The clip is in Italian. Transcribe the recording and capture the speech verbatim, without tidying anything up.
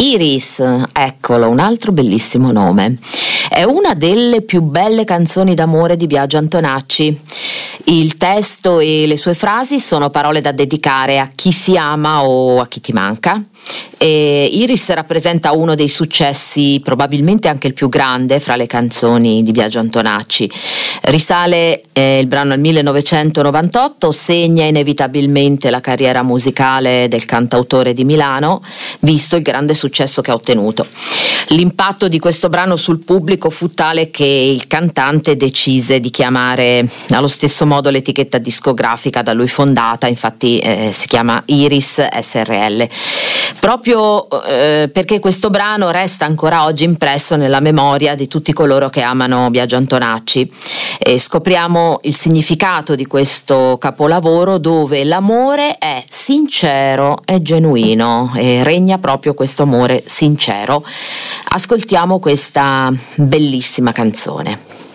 Iris, eccolo, un altro bellissimo nome. È una delle più belle canzoni d'amore di Biagio Antonacci. Il testo e le sue frasi sono parole da dedicare a chi si ama o a chi ti manca. E Iris rappresenta uno dei successi, probabilmente anche il più grande fra le canzoni di Biagio Antonacci. Risale eh, il brano al millenovecentonovantotto, segna inevitabilmente la carriera musicale del cantautore di Milano, visto il grande successo che ha ottenuto. L'impatto di questo brano sul pubblico fu tale che il cantante decise di chiamare allo stesso modo l'etichetta discografica da lui fondata, infatti eh, si chiama Iris S R L. Proprio eh, perché questo brano resta ancora oggi impresso nella memoria di tutti coloro che amano Biagio Antonacci. E scopriamo il significato di questo capolavoro, dove l'amore è sincero e genuino e regna proprio questo amore sincero. Ascoltiamo questa bellissima canzone.